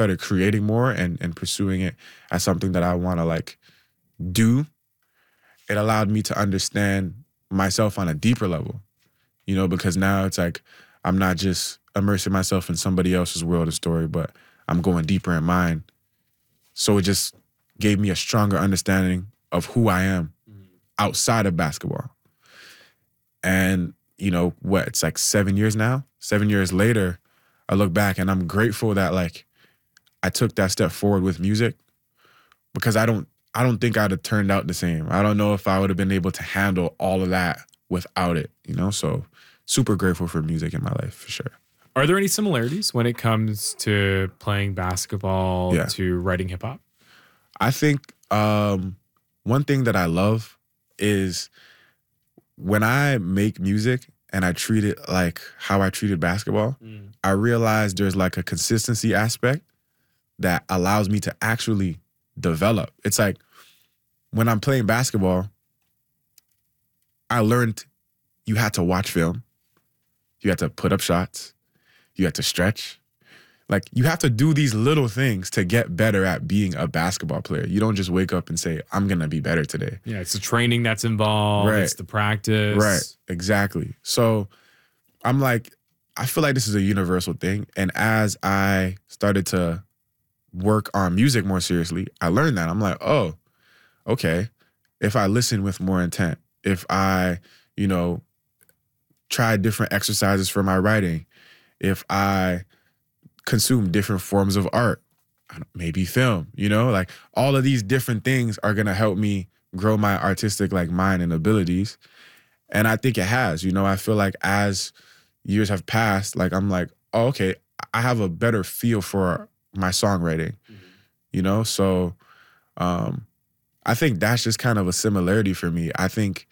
started creating more and pursuing it as something that I want to like do, it allowed me to understand myself on a deeper level, you know, because now it's like I'm not just immersing myself in somebody else's world and story, but I'm going deeper in mine. So it just gave me a stronger understanding of who I am outside of basketball. And, you know, what, it's like 7 years now? 7 years later, I look back and I'm grateful that like I took that step forward with music, because I don't think I'd have turned out the same. I don't know if I would have been able to handle all of that without it, you know? So super grateful for music in my life, for sure. Are there any similarities when it comes to playing basketball to writing hip hop? I think one thing that I love is when I make music and I treat it like how I treated basketball, I realize there's like a consistency aspect that allows me to actually develop. It's like when I'm playing basketball, I learned you had to watch film, you had to put up shots, you had to stretch. Like, you have to do these little things to get better at being a basketball player. You don't just wake up and say, I'm going to be better today. Yeah, it's the training that's involved. Right. It's the practice. Right, exactly. So I'm like, I feel like this is a universal thing. And as I started to work on music more seriously, I learned that. I'm like, oh, okay. If I listen with more intent, if I, you know, try different exercises for my writing, if I consume different forms of art, maybe film, you know, like all of these different things are going to help me grow my artistic like mind and abilities. And I think it has, you know, I feel like as years have passed, like I'm like, oh, okay, I have a better feel for my songwriting, you know? So I think that's just kind of a similarity for me. I think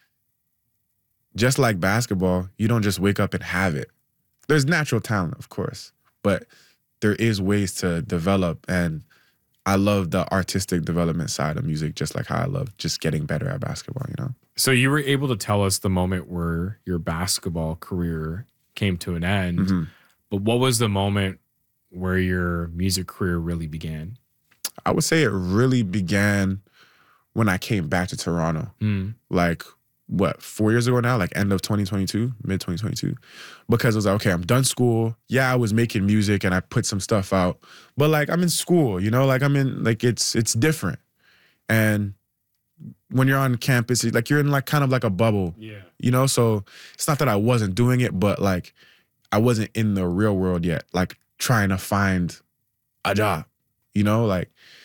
just like basketball, you don't just wake up and have it. There's natural talent, of course, but there is ways to develop, and I love the artistic development side of music, just like how I love just getting better at basketball, you know? So you were able to tell us the moment where your basketball career came to an end, but what was the moment where your music career really began? I would say it really began when I came back to Toronto. Like, what, 4 years ago now? Like end of 2022, mid 2022. Because it was like, okay, I'm done school. Yeah, I was making music and I put some stuff out, but like I'm in school, you know, like I'm in, like it's different. And when you're on campus, like you're in like kind of like a bubble, you know? So it's not that I wasn't doing it, but like I wasn't in the real world yet, like trying to find a job, you know? Like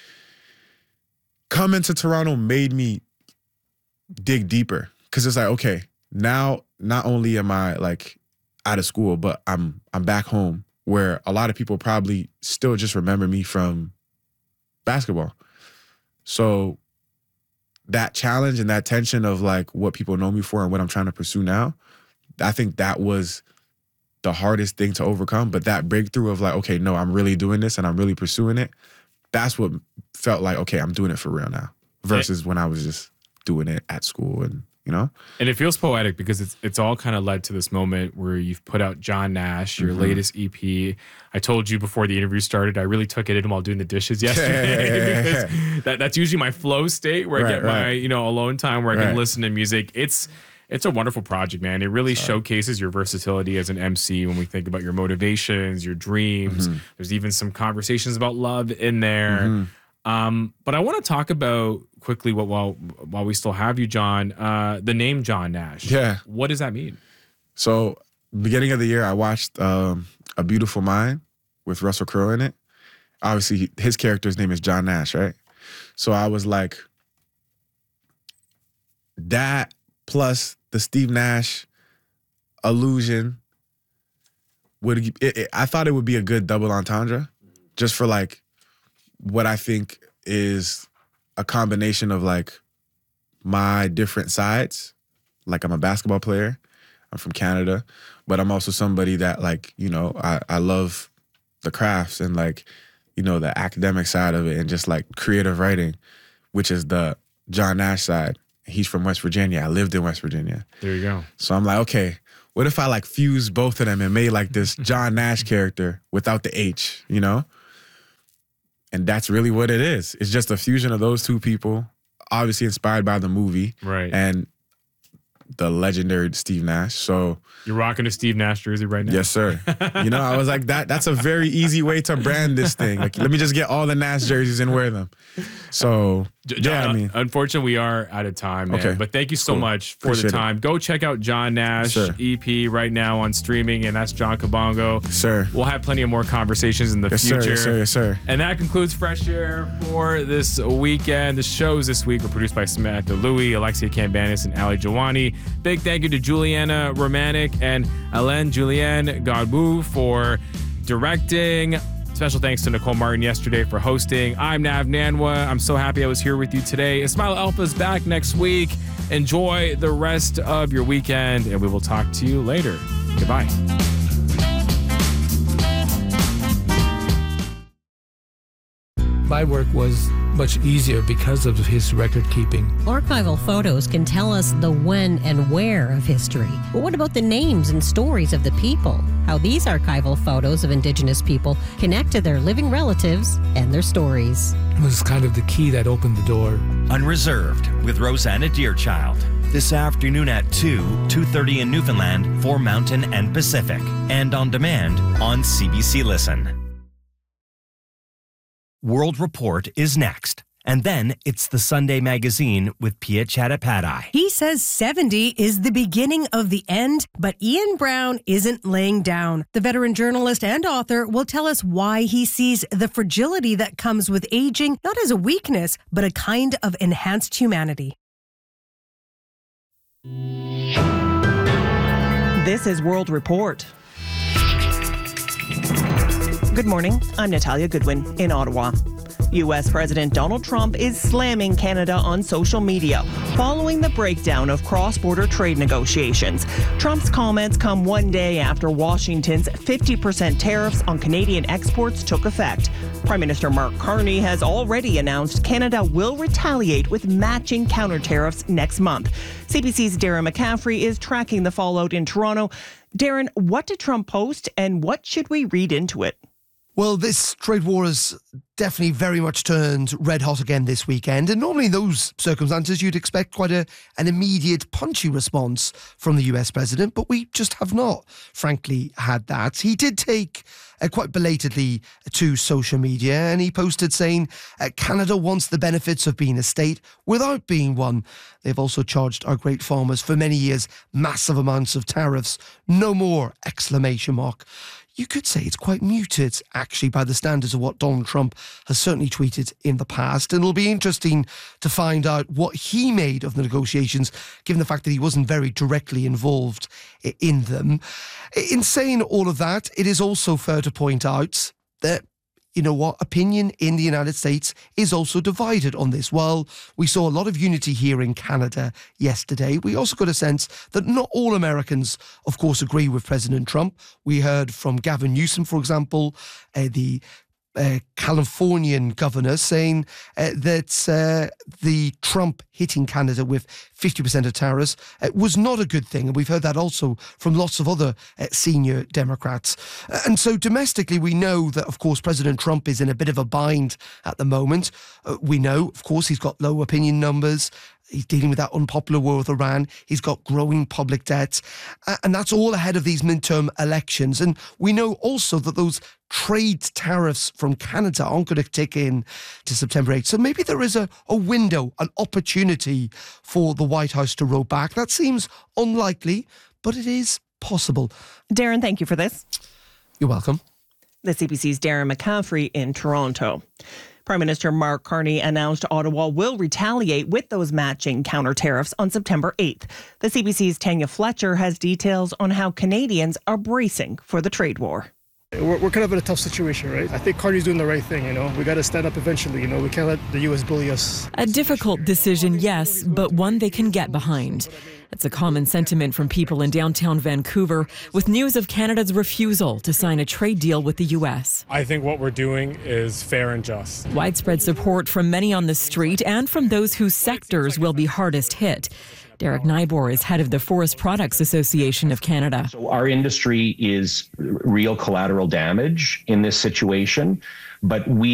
coming to Toronto made me dig deeper. Cause it's like, okay, now not only am I like out of school, but I'm back home where a lot of people probably still just remember me from basketball. So that challenge and that tension of like what people know me for and what I'm trying to pursue now, I think that was the hardest thing to overcome. But that breakthrough of like, okay, no, I'm really doing this and I'm really pursuing it. That's what felt like, okay, I'm doing it for real now versus when I was just doing it at school and, you know? And it feels poetic because it's all kind of led to this moment where you've put out John Nash, your latest EP. I told you before the interview started, I really took it in while doing the dishes yesterday. Because that's usually my flow state where I get my, you know, alone time where I can listen to music. It's a wonderful project, man. It really showcases your versatility as an MC when we think about your motivations, your dreams. There's even some conversations about love in there. But I want to talk about quickly while we still have you, John, the name John Nash. Yeah. What does that mean? So beginning of the year, I watched A Beautiful Mind with Russell Crowe in it. Obviously, his character's name is John Nash, right? So I was like, that plus the Steve Nash allusion I thought it would be a good double entendre just for like what I think is a combination of like my different sides. Like I'm a basketball player, I'm from Canada, but I'm also somebody that like, you know, I love the crafts and like, you know, the academic side of it and just like creative writing, which is the John Nash side. He's from West Virginia. I lived in West Virginia. There you go. So I'm like, okay, what if I like fused both of them and made like this John Nash character without the H, you know? And that's really what it is. It's just a fusion of those two people, obviously inspired by the movie. Right. And the legendary Steve Nash. So you're rocking a Steve Nash jersey right now. Yes, sir. I was like, that's a very easy way to brand this thing. Like, let me just get all the Nash jerseys and wear them. So John, unfortunately, we are out of time, man. Okay. But thank you so much for the time. Go check out John Nash EP right now on streaming, and that's John Kabongo. Sir. We'll have plenty of more conversations in the future. Yes, sir. And that concludes Fresh Air for this weekend. The shows this week were produced by Samantha Louie, Alexia Cambanis, and Ali Jawani. Big thank you to Juliana Romanek and Alain Julien Godbout for directing. Special thanks to Nicole Martin yesterday for hosting. I'm Nav Nanwa. I'm so happy I was here with you today. Ismail Alpha's back next week. Enjoy the rest of your weekend, and we will talk to you later. Goodbye. My work was much easier because of his record keeping. Archival photos can tell us the when and where of history. But what about the names and stories of the people? How these archival photos of Indigenous people connect to their living relatives and their stories. It was kind of the key that opened the door. Unreserved with Rosanna Deerchild. This afternoon at 2:30 in Newfoundland for Mountain and Pacific. And on demand on CBC Listen. World Report is next. And then it's the Sunday Magazine with Pia Chattopadhyay. He says 70 is the beginning of the end, but Ian Brown isn't laying down. The veteran journalist and author will tell us why he sees the fragility that comes with aging not as a weakness, but a kind of enhanced humanity. This is World Report. Good morning. I'm Natalia Goodwin in Ottawa. U.S. President Donald Trump is slamming Canada on social media following the breakdown of cross-border trade negotiations. Trump's comments come one day after Washington's 50% tariffs on Canadian exports took effect. Prime Minister Mark Carney has already announced Canada will retaliate with matching counter tariffs next month. CBC's Darren McCaffrey is tracking the fallout in Toronto. Darren, what did Trump post and what should we read into it? Well, this trade war has definitely very much turned red hot again this weekend. And normally in those circumstances, you'd expect quite an immediate punchy response from the US president. But we just have not, frankly, had that. He did take quite belatedly to social media, and he posted saying, Canada wants the benefits of being a state without being one. They've also charged our great farmers for many years massive amounts of tariffs. No more! ! You could say it's quite muted, actually, by the standards of what Donald Trump has certainly tweeted in the past. And it'll be interesting to find out what he made of the negotiations, given the fact that he wasn't very directly involved in them. In saying all of that, it is also fair to point out that, you know what, opinion in the United States is also divided on this. While we saw a lot of unity here in Canada yesterday, we also got a sense that not all Americans, of course, agree with President Trump. We heard from Gavin Newsom, for example, the Californian governor, saying that the Trump hitting Canada with 50% of tariffs was not a good thing. And we've heard that also from lots of other senior Democrats. And so domestically, we know that, of course, President Trump is in a bit of a bind at the moment. We know, of course, he's got low opinion numbers. He's dealing with that unpopular war with Iran. He's got growing public debt. And that's all ahead of these midterm elections. And we know also that those trade tariffs from Canada aren't going to tick in to September 8th. So maybe there is a window, an opportunity for the White House to roll back. That seems unlikely, but it is possible. Darren, thank you for this. You're welcome. The CBC's Darren McCaffrey in Toronto. Prime Minister Mark Carney announced Ottawa will retaliate with those matching counter tariffs on September 8th. The CBC's Tanya Fletcher has details on how Canadians are bracing for the trade war. We're kind of in a tough situation, right? I think Carney's doing the right thing, We got to stand up eventually, We can't let the U.S. bully us. A difficult decision, yes, but one they can get behind. It's a common sentiment from people in downtown Vancouver with news of Canada's refusal to sign a trade deal with the U.S. I think what we're doing is fair and just. Widespread support from many on the street and from those whose sectors will be hardest hit. Derek Nybor is head of the Forest Products Association of Canada. So our industry is real collateral damage in this situation, but we